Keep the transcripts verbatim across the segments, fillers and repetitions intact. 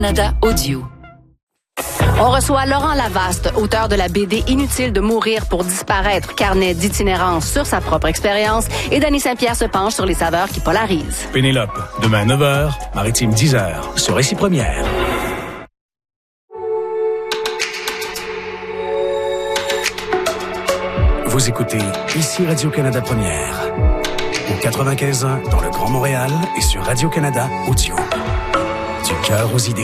Canada Audio. On reçoit Laurent Lavaste, auteur de la B D Inutile de mourir pour disparaître, carnet d'itinérance sur sa propre expérience, et Danny Saint-Pierre se penche sur les saveurs qui polarisent. Pénélope, demain neuf heures, Maritime dix heures, sur Récit Première. Vous écoutez ici Radio-Canada Première, au quatre-vingt-quinze ans dans le Grand Montréal et sur Radio-Canada Audio. Du cœur aux idées.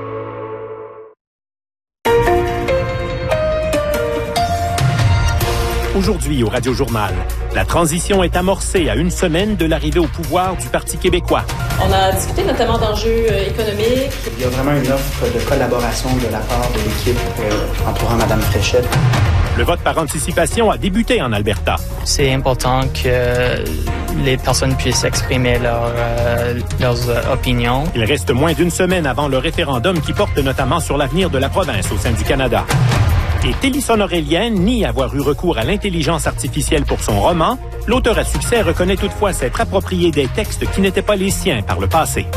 Aujourd'hui au Radio-Journal, la transition est amorcée à une semaine de l'arrivée au pouvoir du Parti québécois. On a discuté notamment d'enjeux économiques. Il y a vraiment une offre de collaboration de la part de l'équipe euh, entourant Mme Fréchette. Le vote par anticipation a débuté en Alberta. C'est important que les personnes puissent exprimer leur, euh, leurs euh, opinions. Il reste moins d'une semaine avant le référendum qui porte notamment sur l'avenir de la province au sein du Canada. Et Télisson Aurélien nie avoir eu recours à l'intelligence artificielle pour son roman. L'auteur à succès reconnaît toutefois s'être approprié des textes qui n'étaient pas les siens par le passé.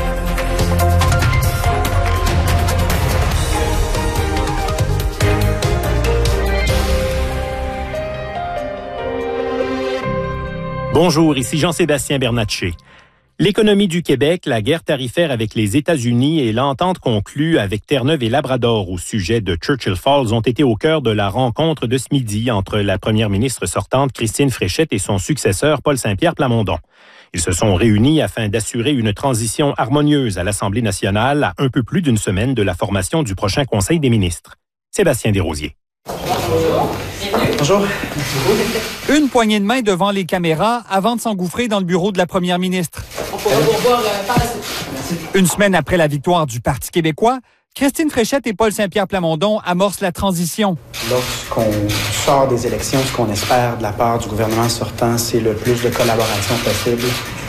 Bonjour, ici Jean-Sébastien Bernatchez. L'économie du Québec, la guerre tarifaire avec les États-Unis et l'entente conclue avec Terre-Neuve et Labrador au sujet de Churchill Falls ont été au cœur de la rencontre de ce midi entre la première ministre sortante Christine Fréchette et son successeur Paul Saint-Pierre Plamondon. Ils se sont réunis afin d'assurer une transition harmonieuse à l'Assemblée nationale à un peu plus d'une semaine de la formation du prochain Conseil des ministres. Sébastien Desrosiers. Bonjour. Bonjour. Une poignée de main devant les caméras avant de s'engouffrer dans le bureau de la première ministre. On pourra vous revoir euh, par la suite. Une semaine après la victoire du Parti québécois, Christine Fréchette et Paul Saint-Pierre Plamondon amorcent la transition. Lorsqu'on sort des élections, ce qu'on espère de la part du gouvernement sortant, c'est le plus de collaboration possible.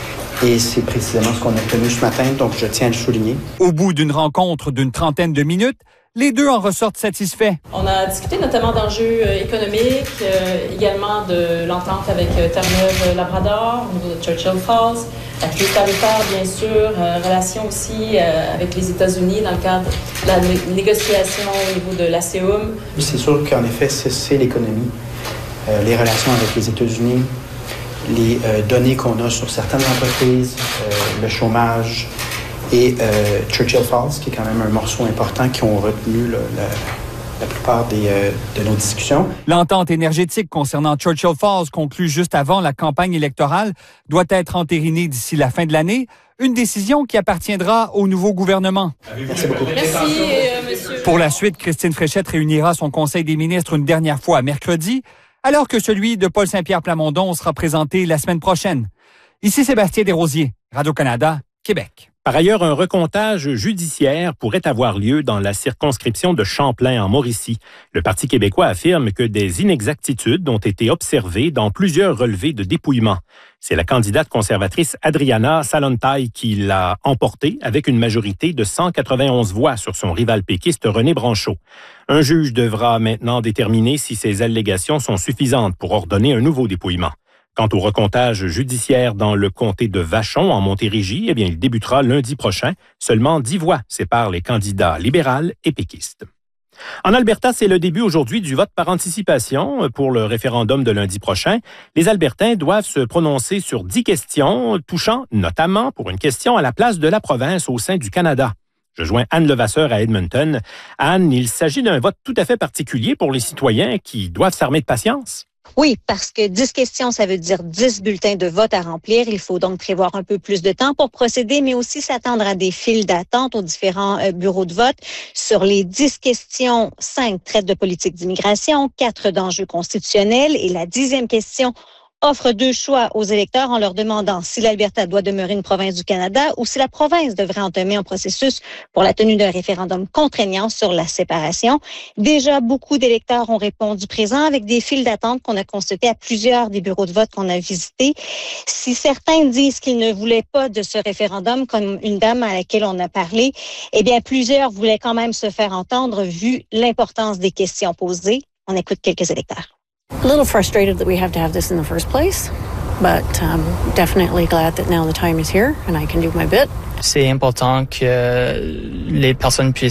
Et c'est précisément ce qu'on a obtenu ce matin, donc je tiens à le souligner. Au bout d'une rencontre d'une trentaine de minutes, les deux en ressortent satisfaits. On a discuté notamment d'enjeux euh, économiques, euh, également de l'entente avec euh, Terre-Neuve-Labrador, au niveau de Churchill Falls, la crise tarifaire, bien sûr, euh, relations aussi euh, avec les États-Unis dans le cadre de la né- négociation au niveau de l'A C E U M. C'est sûr qu'en effet, c'est, c'est l'économie, euh, les relations avec les États-Unis, les euh, données qu'on a sur certaines entreprises, euh, le chômage, et euh, Churchill Falls, qui est quand même un morceau important qui ont retenu là, la, la plupart des, euh, de nos discussions. L'entente énergétique concernant Churchill Falls, conclue juste avant la campagne électorale, doit être entérinée d'ici la fin de l'année, une décision qui appartiendra au nouveau gouvernement. Merci beaucoup. Merci, euh, monsieur. Pour la suite, Christine Fréchette réunira son Conseil des ministres une dernière fois mercredi, alors que celui de Paul Saint-Pierre Plamondon sera présenté la semaine prochaine. Ici Sébastien Desrosiers, Radio-Canada, Québec. Par ailleurs, un recomptage judiciaire pourrait avoir lieu dans la circonscription de Champlain en Mauricie. Le Parti québécois affirme que des inexactitudes ont été observées dans plusieurs relevés de dépouillement. C'est la candidate conservatrice Adriana Salontaille qui l'a emporté avec une majorité de cent quatre-vingt-onze voix sur son rival péquiste René Branchot. Un juge devra maintenant déterminer si ces allégations sont suffisantes pour ordonner un nouveau dépouillement. Quant au recomptage judiciaire dans le comté de Vachon, en Montérégie, eh bien, il débutera lundi prochain. Seulement dix voix séparent les candidats libérales et péquistes. En Alberta, c'est le début aujourd'hui du vote par anticipation pour le référendum de lundi prochain. Les Albertains doivent se prononcer sur dix questions, touchant notamment pour une question à la place de la province au sein du Canada. Je joins Anne Levasseur à Edmonton. Anne, il s'agit d'un vote tout à fait particulier pour les citoyens qui doivent s'armer de patience. Oui, parce que dix questions, ça veut dire dix bulletins de vote à remplir. Il faut donc prévoir un peu plus de temps pour procéder, mais aussi s'attendre à des files d'attente aux différents euh, bureaux de vote. Sur les dix questions, cinq traitent de politique d'immigration, quatre d'enjeux constitutionnels et la dixième question offre deux choix aux électeurs en leur demandant si l'Alberta doit demeurer une province du Canada ou si la province devrait entamer un processus pour la tenue d'un référendum contraignant sur la séparation. Déjà, beaucoup d'électeurs ont répondu présent avec des files d'attente qu'on a constatées à plusieurs des bureaux de vote qu'on a visités. Si certains disent qu'ils ne voulaient pas de ce référendum, comme une dame à laquelle on a parlé, eh bien, plusieurs voulaient quand même se faire entendre vu l'importance des questions posées. On écoute quelques électeurs. A little frustrated that we have to have this in the first place. but um, definitely glad that now the time is here and I can do my bit. C'est important que les personnes puissent